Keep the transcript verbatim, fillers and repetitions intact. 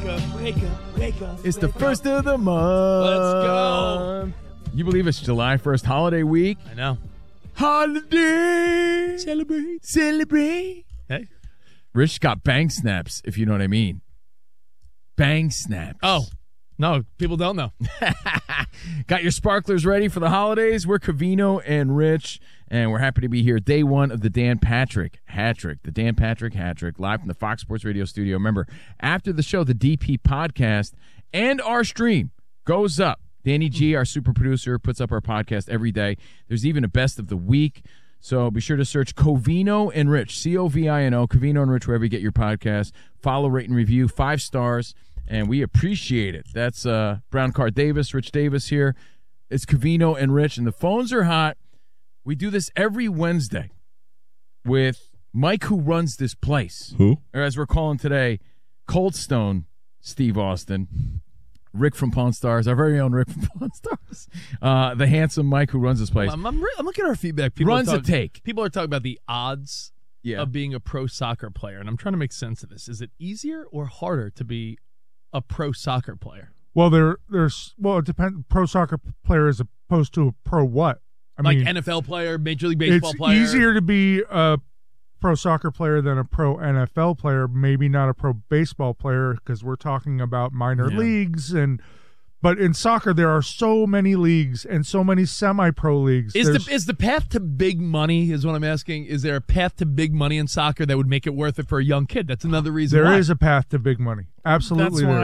up, wake up, wake up. It's the first of the month. Let's go. You believe it's July first, holiday week? I know. Holiday. Celebrate. Celebrate. Hey. Rich got bang snaps, if you know what I mean. Bang snaps. Oh, no, people don't know. Got your sparklers ready for the holidays? We're Covino and Rich, and we're happy to be here. Day one of the Dan Patrick Hat-Trick. The Dan Patrick Hat-Trick, live from the Fox Sports Radio studio. Remember, after the show, the D P podcast and our stream goes up. Danny G, our super producer, puts up our podcast every day. There's even a best of the week. So be sure to search Covino and Rich, C O V I N O, Covino and Rich, wherever you get your podcast. Follow, rate, and review, five stars. And we appreciate it. That's uh, Brown Card Davis, Rich Davis here. It's Covino and Rich, and the phones are hot. We do this every Wednesday with Mike, who runs this place. Who? Or as we're calling today, Cold Stone Steve Austin. Rick from Pawn Stars, our very own Rick from Pawn Stars. Uh, the handsome Mike who runs this place. I'm, I'm, re- I'm looking at our feedback. People Runs are a talk- take. People are talking about the odds Yeah. of being a pro soccer player, and I'm trying to make sense of this. Is it easier or harder to be a pro soccer player? Well, there, there's well, it depends. Pro soccer player as opposed to a pro what? I like mean, N F L player, Major League Baseball it's player. easier to be a pro soccer player than a pro N F L player. Maybe not a pro baseball player because we're talking about minor Yeah. leagues and. But in soccer, there are so many leagues and so many semi-pro leagues. Is There's- the is the path to big money, is what I'm asking, is there a path to big money in soccer that would make it worth it for a young kid? That's another reason There why. is a path to big money. Absolutely, That's why there